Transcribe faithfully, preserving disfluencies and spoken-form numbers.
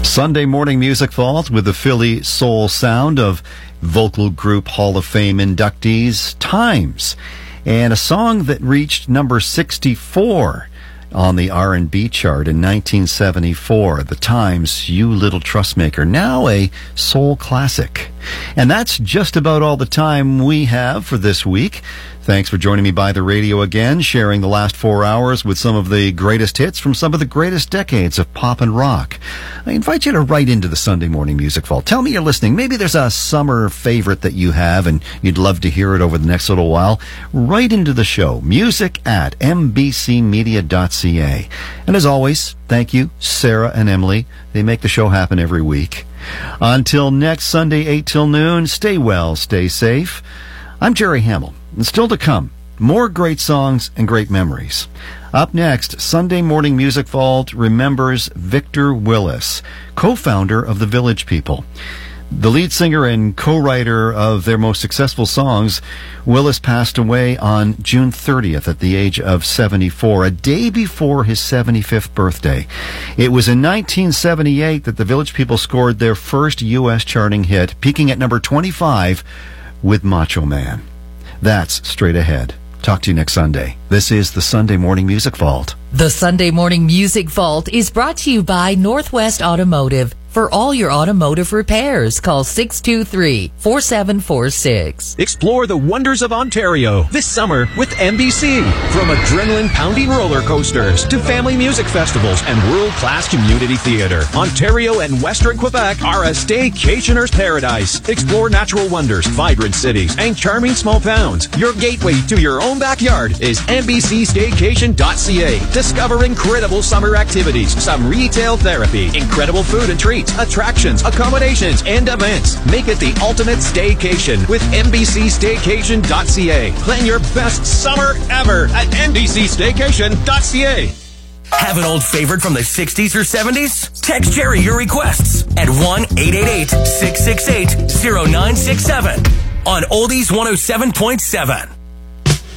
Sunday Morning Music Vault with the Philly soul sound of vocal group Hall of Fame inductees Times, and a song that reached number sixty-four on the R and B chart in nineteen seventy-four, The Times' You Little Trustmaker, now a soul classic. And that's just about all the time we have for this week. Thanks for joining me by the radio again, sharing the last four hours with some of the greatest hits from some of the greatest decades of pop and rock. I invite you to write into the Sunday Morning Music Vault. Tell me you're listening. Maybe there's a summer favorite that you have and you'd love to hear it over the next little while. Write into the show, music at m b c media dot c a. And as always, thank you, Sarah and Emily. They make the show happen every week. Until next Sunday, eight till noon, stay well, stay safe. I'm Jerry Hamill. And still to come, more great songs and great memories. Up next, Sunday Morning Music Vault remembers Victor Willis, co-founder of the Village People. The lead singer and co-writer of their most successful songs, Willis passed away on June thirtieth at the age of seventy-four, a day before his seventy-fifth birthday. It was in nineteen seventy-eight that the Village People scored their first U S charting hit, peaking at number twenty-five with Macho Man. That's straight ahead. Talk to you next Sunday. This is the Sunday Morning Music Vault. The Sunday Morning Music Vault is brought to you by Northwest Automotive. For all your automotive repairs, call six two three, four seven four six. Explore the wonders of Ontario this summer with N B C. From adrenaline-pounding roller coasters to family music festivals and world-class community theater, Ontario and Western Quebec are a staycationer's paradise. Explore natural wonders, vibrant cities, and charming small towns. Your gateway to your own backyard is N B C staycation dot c a. Discover incredible summer activities, some retail therapy, incredible food and treats, attractions, accommodations, and events. Make it the ultimate staycation with N B C staycation dot c a. Plan your best summer ever at N B C staycation dot c a. Have an old favorite from the sixties or seventies? Text Jerry your requests at one eight eight eight, six six eight, zero nine six seven on Oldies one oh seven point seven.